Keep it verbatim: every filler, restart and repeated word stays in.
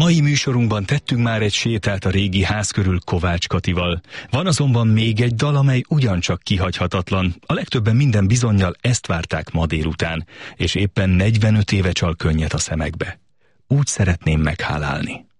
Mai műsorunkban tettünk már egy sétát a régi ház körül Kovács Katival. Van azonban még egy dal, amely ugyancsak kihagyhatatlan. A legtöbben minden bizonnyal ezt várták ma délután, és éppen negyvenöt éve csal könnyet a szemekbe. Úgy szeretném meghálálni.